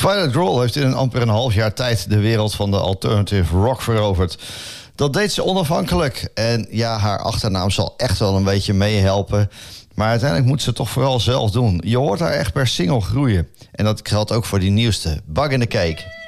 Violet Roll heeft in amper een half jaar tijd de wereld van de alternative rock veroverd. Dat deed ze onafhankelijk. En ja, haar achternaam zal echt wel een beetje meehelpen. Maar uiteindelijk moet ze het toch vooral zelf doen. Je hoort haar echt per single groeien. En dat geldt ook voor die nieuwste, Bug in the Cake.